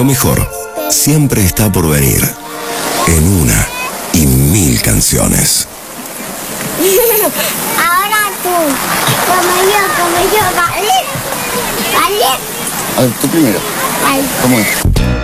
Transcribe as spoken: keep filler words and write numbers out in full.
Lo mejor siempre está por venir en una y mil canciones. Ahora tú, como yo, como yo, ¿vale? ¿Vale? A ver, tú primero. Vale. ¿Cómo es?